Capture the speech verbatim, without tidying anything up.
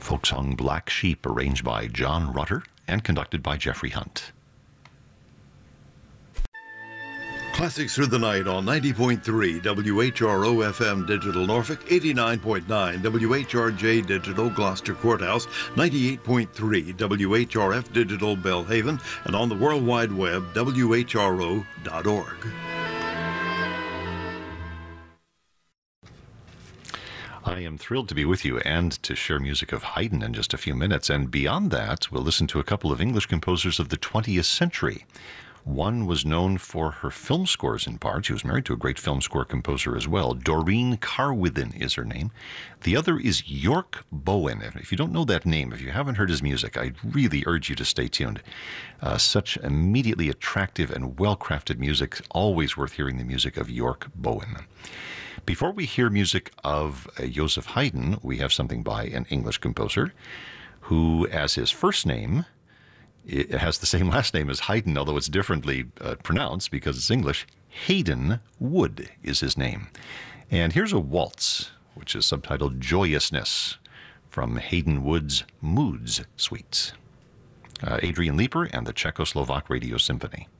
folk song Black Sheep, arranged by John Rutter and conducted by Jeffrey Hunt. Classics Through the Night on ninety point three W H R O F M Digital Norfolk, eighty-nine point nine W H R J Digital Gloucester Courthouse, ninety-eight point three W H R F Digital Belhaven, and on the World Wide Web, W H R O dot org. I am thrilled to be with you and to share music of Haydn in just a few minutes. And beyond that, we'll listen to a couple of English composers of the twentieth century. One was known for her film scores in part. She was married to a great film score composer as well. Doreen Carwithen is her name. The other is York Bowen. If you don't know that name, if you haven't heard his music, I really urge you to stay tuned. Uh, such immediately attractive and well-crafted music. Always worth hearing the music of York Bowen. Before we hear music of uh, Joseph Haydn, we have something by an English composer who, as his first name, it has the same last name as Haydn, although it's differently uh, pronounced because it's English. Hayden Wood is his name. And here's a waltz, which is subtitled Joyousness, from Hayden Wood's Moods Suites. Uh, Adrian Leeper and the Czechoslovak Radio Symphony.